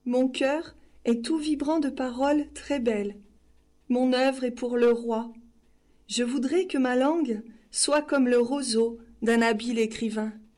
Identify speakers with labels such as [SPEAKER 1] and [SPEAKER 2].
[SPEAKER 1] Mon cœur est tout vibrant de paroles très belles. Mon œuvre est pour le roi. Je voudrais que ma langue soit comme le roseau d'un habile écrivain.